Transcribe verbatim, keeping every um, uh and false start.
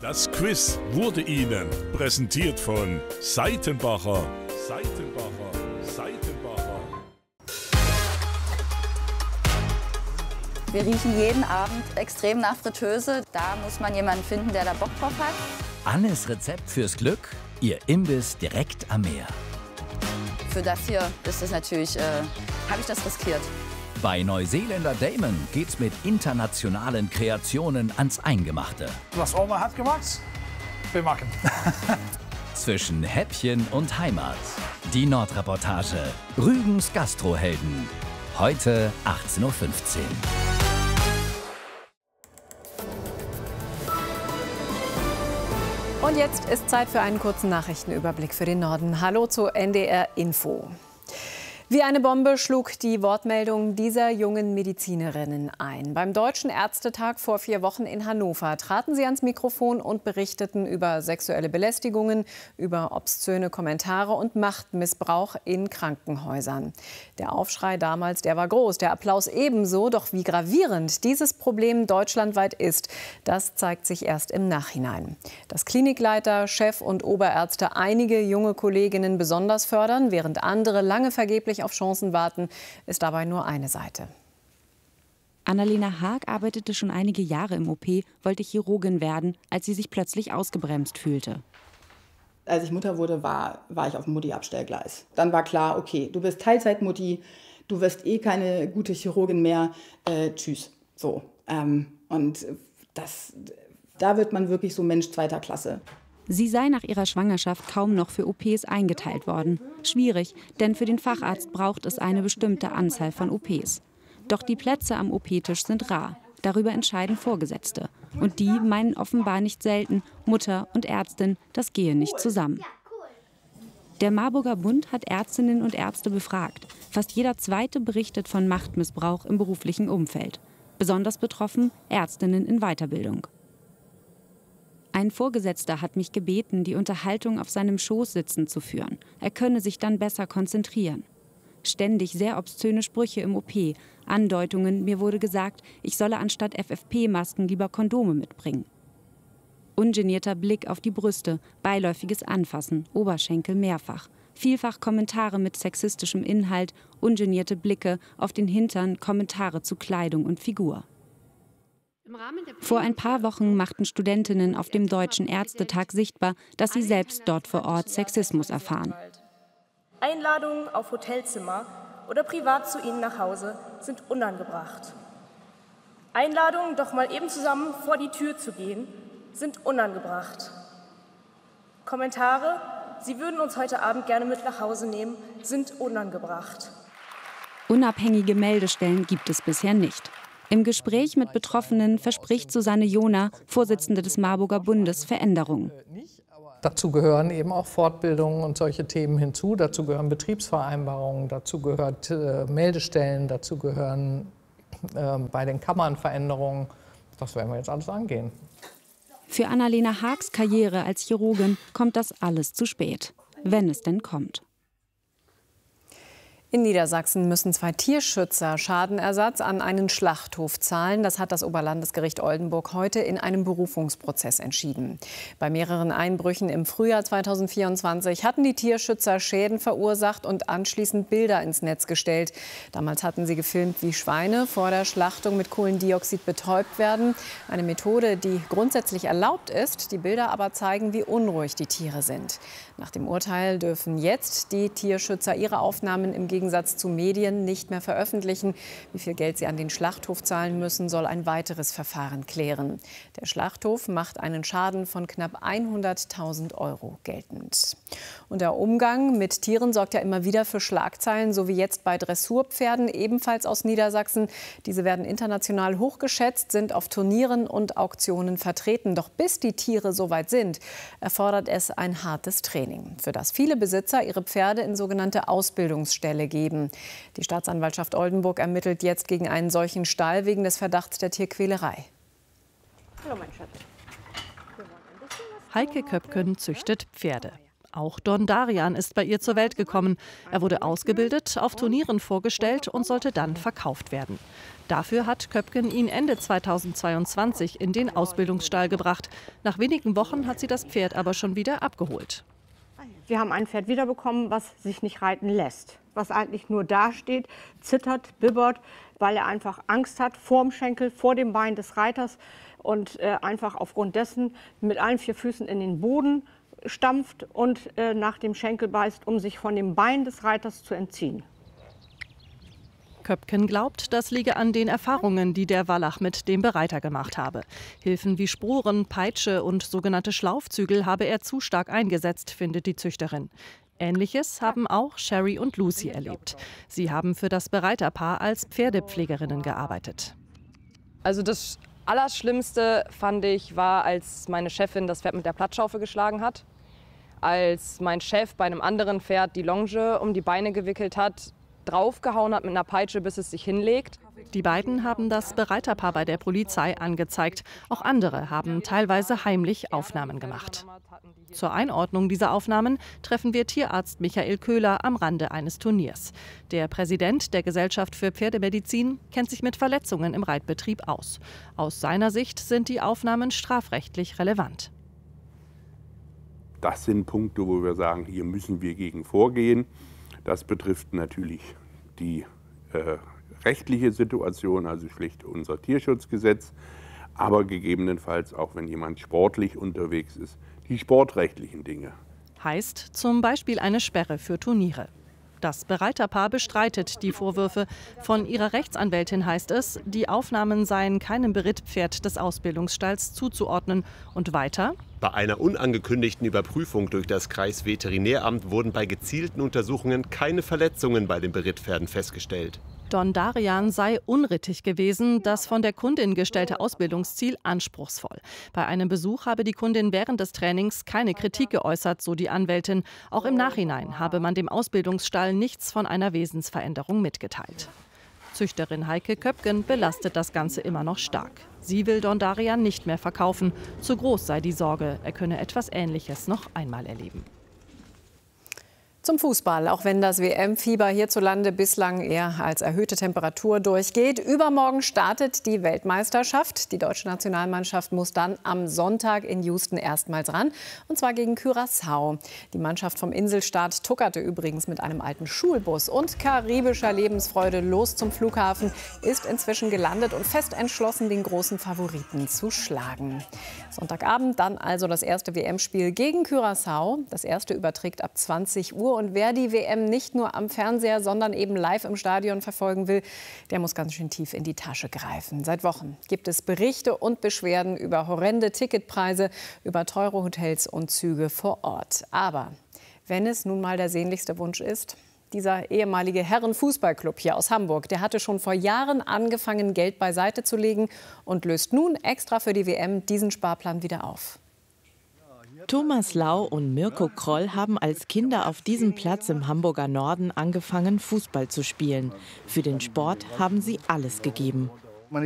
Das Quiz wurde Ihnen präsentiert von Seitenbacher. Seitenbacher. Seitenbacher. Wir riechen jeden Abend extrem nach Fritteuse. Da muss man jemanden finden, der da Bock drauf hat. Annes Rezept fürs Glück, Ihr Imbiss direkt am Meer. Für das hier ist es natürlich, äh, habe ich das riskiert. Bei Neuseeländer Damon geht's mit internationalen Kreationen ans Eingemachte. Was Oma hat gemacht, wir machen. Zwischen Häppchen und Heimat. Die Nordreportage. Rügens Gastrohelden. Heute achtzehn Uhr fünfzehn. Und jetzt ist Zeit für einen kurzen Nachrichtenüberblick für den Norden. Hallo zu N D R Info. Wie eine Bombe schlug die Wortmeldung dieser jungen Medizinerinnen ein. Beim Deutschen Ärztetag vor vier Wochen in Hannover traten sie ans Mikrofon und berichteten über sexuelle Belästigungen, über obszöne Kommentare und Machtmissbrauch in Krankenhäusern. Der Aufschrei damals, der war groß, der Applaus ebenso. Doch wie gravierend dieses Problem deutschlandweit ist, das zeigt sich erst im Nachhinein. Dass Klinikleiter, Chef und Oberärzte einige junge Kolleginnen besonders fördern, während andere lange vergeblich auf Chancen warten, ist dabei nur eine Seite. Annalena Haag arbeitete schon einige Jahre im O P, wollte Chirurgin werden, als sie sich plötzlich ausgebremst fühlte. Als ich Mutter wurde, war, war ich auf dem Mutti-Abstellgleis. Dann war klar, okay, du bist Teilzeitmutti, du wirst eh keine gute Chirurgin mehr, äh, tschüss. So. Ähm, und das, da wird man wirklich so Mensch zweiter Klasse. Sie sei nach ihrer Schwangerschaft kaum noch für O Ps eingeteilt worden. Schwierig, denn für den Facharzt braucht es eine bestimmte Anzahl von O Ps. Doch die Plätze am O P-Tisch sind rar. Darüber entscheiden Vorgesetzte. Und die meinen offenbar nicht selten, Mutter und Ärztin, das gehe nicht zusammen. Der Marburger Bund hat Ärztinnen und Ärzte befragt. Fast jeder Zweite berichtet von Machtmissbrauch im beruflichen Umfeld. Besonders betroffen Ärztinnen in Weiterbildung. Ein Vorgesetzter hat mich gebeten, die Unterhaltung auf seinem Schoß sitzend zu führen. Er könne sich dann besser konzentrieren. Ständig sehr obszöne Sprüche im O P, Andeutungen, mir wurde gesagt, ich solle anstatt F F P-Masken lieber Kondome mitbringen. Ungenierter Blick auf die Brüste, beiläufiges Anfassen, Oberschenkel mehrfach. Vielfach Kommentare mit sexistischem Inhalt, ungenierte Blicke auf den Hintern, Kommentare zu Kleidung und Figur. Vor ein paar Wochen machten Studentinnen auf dem Deutschen Ärztetag sichtbar, dass sie selbst dort vor Ort Sexismus erfahren. Einladungen auf Hotelzimmer oder privat zu ihnen nach Hause sind unangebracht. Einladungen, doch mal eben zusammen vor die Tür zu gehen, sind unangebracht. Kommentare, sie würden uns heute Abend gerne mit nach Hause nehmen, sind unangebracht. Unabhängige Meldestellen gibt es bisher nicht. Im Gespräch mit Betroffenen verspricht Susanne Johner, Vorsitzende des Marburger Bundes, Veränderungen. Dazu gehören eben auch Fortbildungen und solche Themen hinzu. Dazu gehören Betriebsvereinbarungen, dazu gehört äh, Meldestellen, dazu gehören äh, bei den Kammern Veränderungen. Das werden wir jetzt alles angehen. Für Annalena Haags Karriere als Chirurgin kommt das alles zu spät, wenn es denn kommt. In Niedersachsen müssen zwei Tierschützer Schadenersatz an einen Schlachthof zahlen. Das hat das Oberlandesgericht Oldenburg heute in einem Berufungsprozess entschieden. Bei mehreren Einbrüchen im Frühjahr zweitausendvierundzwanzig hatten die Tierschützer Schäden verursacht und anschließend Bilder ins Netz gestellt. Damals hatten sie gefilmt, wie Schweine vor der Schlachtung mit Kohlendioxid betäubt werden. Eine Methode, die grundsätzlich erlaubt ist. Die Bilder aber zeigen, wie unruhig die Tiere sind. Nach dem Urteil dürfen jetzt die Tierschützer ihre Aufnahmen im Gegensatz zu Medien nicht mehr veröffentlichen. Wie viel Geld sie an den Schlachthof zahlen müssen, soll ein weiteres Verfahren klären. Der Schlachthof macht einen Schaden von knapp hunderttausend Euro geltend. Und der Umgang mit Tieren sorgt ja immer wieder für Schlagzeilen, so wie jetzt bei Dressurpferden, ebenfalls aus Niedersachsen. Diese werden international hochgeschätzt, sind auf Turnieren und Auktionen vertreten. Doch bis die Tiere soweit sind, erfordert es ein hartes Training, für das viele Besitzer ihre Pferde in sogenannte Ausbildungsställe geben. Die Staatsanwaltschaft Oldenburg ermittelt jetzt gegen einen solchen Stall wegen des Verdachts der Tierquälerei. Heike Köpken züchtet Pferde. Auch Don Darian ist bei ihr zur Welt gekommen. Er wurde ausgebildet, auf Turnieren vorgestellt und sollte dann verkauft werden. Dafür hat Köpken ihn Ende zweitausendzweiundzwanzig in den Ausbildungsstall gebracht. Nach wenigen Wochen hat sie das Pferd aber schon wieder abgeholt. Wir haben ein Pferd wiederbekommen, was sich nicht reiten lässt. Was eigentlich nur dasteht, zittert, bibbert, weil er einfach Angst hat vorm Schenkel, vor dem Bein des Reiters und äh, einfach aufgrund dessen mit allen vier Füßen in den Boden stampft und äh, nach dem Schenkel beißt, um sich von dem Bein des Reiters zu entziehen. Köpken glaubt, das liege an den Erfahrungen, die der Wallach mit dem Bereiter gemacht habe. Hilfen wie Sporen, Peitsche und sogenannte Schlaufzügel habe er zu stark eingesetzt, findet die Züchterin. Ähnliches haben auch Sherry und Lucy erlebt. Sie haben für das Bereiterpaar als Pferdepflegerinnen gearbeitet. Also das Allerschlimmste, fand ich, war, als meine Chefin das Pferd mit der Plattschaufel geschlagen hat. Als mein Chef bei einem anderen Pferd die Longe um die Beine gewickelt hat, draufgehauen hat mit einer Peitsche, bis es sich hinlegt. Die beiden haben das Bereiterpaar bei der Polizei angezeigt. Auch andere haben teilweise heimlich Aufnahmen gemacht. Zur Einordnung dieser Aufnahmen treffen wir Tierarzt Michael Köhler am Rande eines Turniers. Der Präsident der Gesellschaft für Pferdemedizin kennt sich mit Verletzungen im Reitbetrieb aus. Aus seiner Sicht sind die Aufnahmen strafrechtlich relevant. Das sind Punkte, wo wir sagen, hier müssen wir gegen vorgehen. Das betrifft natürlich die äh, rechtliche Situation, also schlicht unser Tierschutzgesetz, aber gegebenenfalls auch, wenn jemand sportlich unterwegs ist, die sportrechtlichen Dinge. Heißt zum Beispiel eine Sperre für Turniere. Das Bereiterpaar bestreitet die Vorwürfe. Von ihrer Rechtsanwältin heißt es, die Aufnahmen seien keinem Berittpferd des Ausbildungsstalls zuzuordnen. Und weiter: Bei einer unangekündigten Überprüfung durch das Kreisveterinäramt wurden bei gezielten Untersuchungen keine Verletzungen bei den Berittpferden festgestellt. Don Darian sei unrittig gewesen, das von der Kundin gestellte Ausbildungsziel anspruchsvoll. Bei einem Besuch habe die Kundin während des Trainings keine Kritik geäußert, so die Anwältin. Auch im Nachhinein habe man dem Ausbildungsstall nichts von einer Wesensveränderung mitgeteilt. Züchterin Heike Köpken belastet das Ganze immer noch stark. Sie will Don Darian nicht mehr verkaufen. Zu groß sei die Sorge, er könne etwas Ähnliches noch einmal erleben. Zum Fußball, auch wenn das W M-Fieber hierzulande bislang eher als erhöhte Temperatur durchgeht. Übermorgen startet die Weltmeisterschaft. Die deutsche Nationalmannschaft muss dann am Sonntag in Houston erstmals ran, und zwar gegen Curaçao. Die Mannschaft vom Inselstaat tuckerte übrigens mit einem alten Schulbus und karibischer Lebensfreude los zum Flughafen, ist inzwischen gelandet und fest entschlossen, den großen Favoriten zu schlagen. Sonntagabend dann also das erste W M-Spiel gegen Curaçao. Das erste überträgt ab zwanzig Uhr. Und wer die W M nicht nur am Fernseher, sondern eben live im Stadion verfolgen will, der muss ganz schön tief in die Tasche greifen. Seit Wochen gibt es Berichte und Beschwerden über horrende Ticketpreise, über teure Hotels und Züge vor Ort. Aber wenn es nun mal der sehnlichste Wunsch ist, dieser ehemalige Herrenfußballclub hier aus Hamburg, der hatte schon vor Jahren angefangen, Geld beiseite zu legen und löst nun extra für die W M diesen Sparplan wieder auf. Thomas Lau und Mirko Kroll haben als Kinder auf diesem Platz im Hamburger Norden angefangen, Fußball zu spielen. Für den Sport haben sie alles gegeben.